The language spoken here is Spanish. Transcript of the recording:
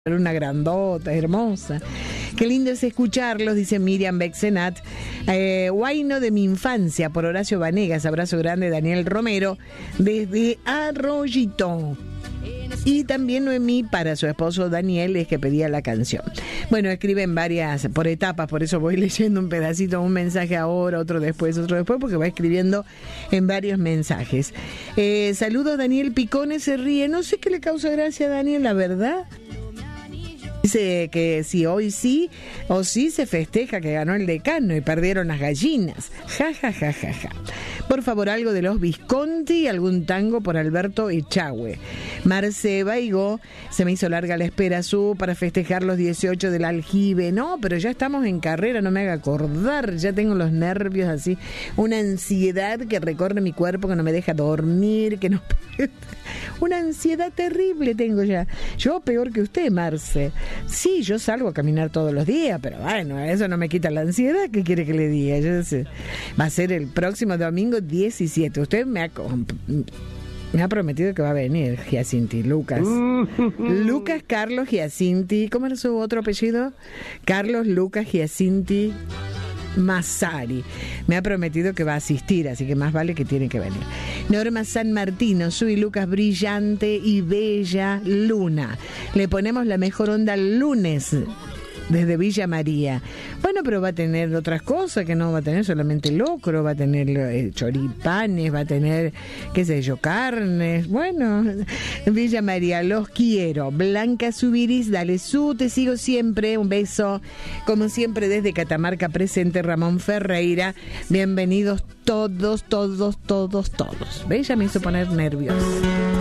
Una grandota, hermosa. Qué lindo es escucharlos, dice Miriam Bexenat. Guayno de mi infancia, por Horacio Vanegas. Abrazo grande, Daniel Romero, desde Arroyito. Y también Noemí para su esposo Daniel, es que pedía la canción. Bueno, escriben varias, por etapas, por eso voy leyendo un pedacito, un mensaje ahora, otro después, porque va escribiendo en varios mensajes. Saludos, Daniel Picones se ríe. No sé qué le causa gracia a Daniel, la verdad. Dice que si hoy sí o sí se festeja que ganó el Decano y perdieron las gallinas. Ja, ja, ja, ja, ja. Por favor, algo de los Visconti y algún tango por Alberto Echagüe. Marce Baigó, se me hizo larga la espera para festejar los 18 del aljibe. No, pero ya estamos en carrera, no me haga acordar. Ya tengo los nervios así. Una ansiedad que recorre mi cuerpo, que no me deja dormir, que no... Una ansiedad terrible tengo ya. Yo peor que usted, Marce. Sí, yo salgo a caminar todos los días, pero bueno, eso no me quita la ansiedad. ¿Qué quiere que le diga? Yo sé. Va a ser el próximo domingo 17. Usted me ha prometido que va a venir, Giacinti, Lucas. Lucas Carlos Giacinti. ¿Cómo era su otro apellido? Carlos Lucas Giacinti Massari. Me ha prometido que va a asistir, así que más vale que tiene que venir. Norma San Martino, soy Lucas brillante y bella luna. Le ponemos la mejor onda el lunes desde Villa María. Bueno, pero va a tener otras cosas, que no va a tener solamente locro, va a tener choripanes, va a tener, qué sé yo, carnes. Bueno, Villa María, los quiero. Blanca Subiris, dale te sigo siempre. Un beso, como siempre, desde Catamarca presente, Ramón Ferreira. Bienvenidos todos. ¿Ves? Ya me hizo poner nerviosa.